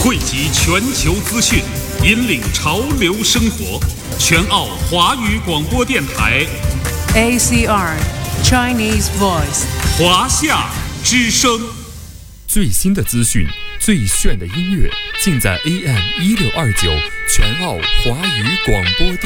汇集全球资讯，引领潮流生活。全澳华语广播电台 ACR Chinese Voice 华夏之声。 最新的资讯，最炫的音乐，尽在AM 1629全澳华语广播电台。